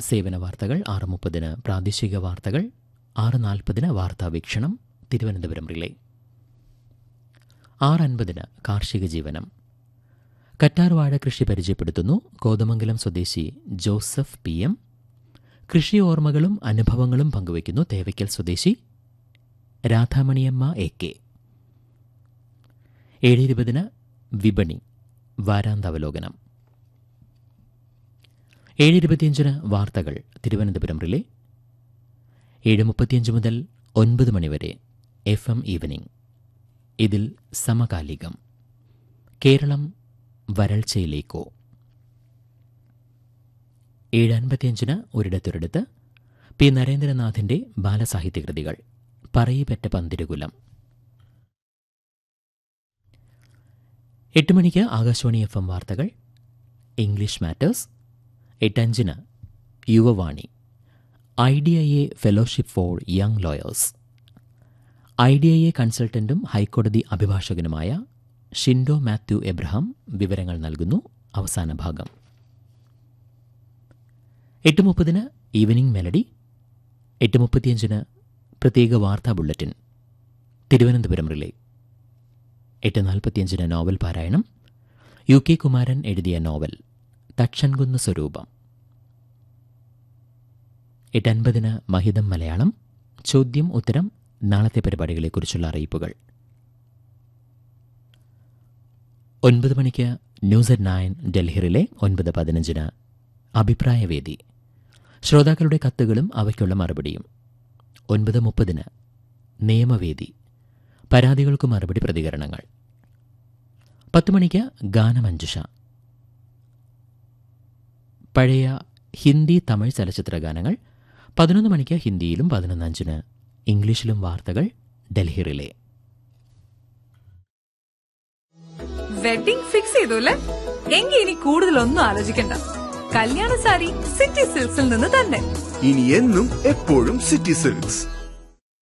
സേവന വാർത്തകൾ 6:30, പ്രാദേശിക വാർത്തകൾ 6:40, വാർത്താവീക്ഷണം തിരുവനന്തപുരം റിലേ. 6:50 കാർഷിക ജീവനം. കറ്റാർ വാഴ കൃഷി പരിചയപ്പെടുത്തുന്നു കോതമംഗലം സ്വദേശി ജോസഫ് PM. കൃഷി ഓർമ്മകളും അനുഭവങ്ങളും പങ്കുവയ്ക്കുന്നു തേവയ്ക്കൽ സ്വദേശി രാധാമണിയമ്മ AK. 7:20 വിപണി വാരാന്താവലോകനം. 7:25 വാർത്തകൾ തിരുവനന്തപുരം റിലേ. 7:35 മുതൽ 9 മണിവരെ FM ഈവനിംഗ്. ഇതിൽ സമകാലികം. കേരളം വരൾച്ചയിലേക്കോ. 7:55 ഒരിടത്തൊരിടത്ത് P. നരേന്ദ്രനാഥിന്റെ ബാലസാഹിത്യകൃതികൾ. പറയിപെറ്റ പന്തിരുകുലം. 8 മണിക്ക് ആകാശവാണി FM വാർത്തകൾ English matters. 8:05 Yuvavani. IDIA fellowship four young lawyers. IDIA കൺസൾട്ടന്റും ഹൈക്കോടതി അഭിഭാഷകനുമായ ഷിൻഡോ മാത്യു എബ്രഹാം വിവരങ്ങൾ നൽകുന്നു. അവസാന ഭാഗം. 8:30 ഈവനിംഗ് മെലഡി. 8:35 പ്രത്യേക വാർത്താ ബുള്ളറ്റിൻ തിരുവനന്തപുരം റിലേ. 8:45 നോവൽ പാരായണം. UK കുമാരൻ എഴുതിയ നോവൽ തക്ഷൻകുന്ന് സ്വരൂപം. 8:50 മഹിതം മലയാളം. ചോദ്യം ഉത്തരം. നാളത്തെ പരിപാടികളെക്കുറിച്ചുള്ള അറിയിപ്പുകൾ. 9 മണിക്ക് ന്യൂസ് അറ്റ് 9 ഡൽഹി റിലേ. 9:15 അഭിപ്രായവേദി. ശ്രോതാക്കളുടെ കത്തുകളും അവയ്ക്കുള്ള മറുപടിയും. 9:30 നിയമവേദി. പരാതികൾക്ക് മറുപടി, പ്രതികരണങ്ങൾ. 10 മണിക്ക് ഗാനമഞ്ജുഷ. പഴയ ഹിന്ദി തമിഴ് ചലച്ചിത്ര ഗാനങ്ങൾ. 11 മണിക്ക് ഹിന്ദിയിലും 11:05 ഇംഗ്ലീഷിലും വാർത്തകൾ ഡൽഹി റിലേ. വെഡിംഗ് ഫിക്സ് ചെയ്തു അല്ലേ? എങ്കിൽ ഇനി കൂടുതലൊന്നും ആലോചിക്കണ്ട. കല്യാണ സാരി സിറ്റി സിൽക്സിൽ നിന്ന് തന്നെ. ഇനി എന്നും എപ്പോഴും സിറ്റി സിൽക്സ്.